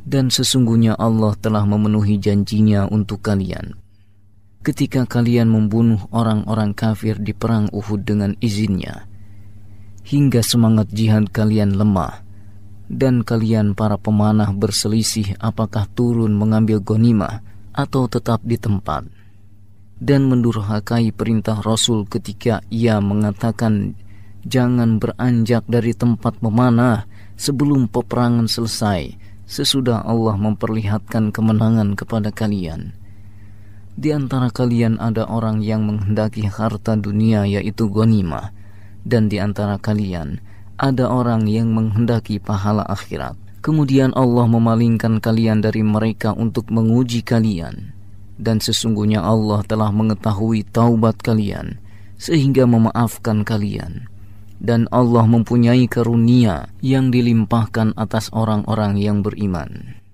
Dan sesungguhnya Allah telah memenuhi janjinya untuk kalian ketika kalian membunuh orang-orang kafir di perang Uhud dengan izinnya, hingga semangat jihad kalian lemah, dan kalian para pemanah berselisih apakah turun mengambil ghanimah atau tetap di tempat, dan mendurhakai perintah Rasul ketika ia mengatakan jangan beranjak dari tempat memanah sebelum peperangan selesai, sesudah Allah memperlihatkan kemenangan kepada kalian. Di antara kalian ada orang yang menghendaki harta dunia, yaitu ghanimah, dan di antara kalian ada orang yang menghendaki pahala akhirat. Kemudian Allah memalingkan kalian dari mereka untuk menguji kalian, dan sesungguhnya Allah telah mengetahui taubat kalian sehingga memaafkan kalian. Dan Allah mempunyai karunia yang dilimpahkan atas orang-orang yang beriman.